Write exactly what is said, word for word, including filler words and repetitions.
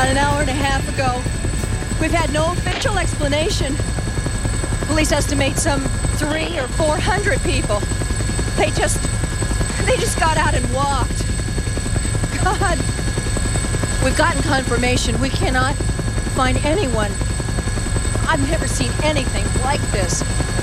About an hour and a half ago. We've had no official explanation. Police estimate some three or four hundred people. They just, they just got out and walked. God. We've gotten confirmation. We cannot find anyone. I've never seen anything like this.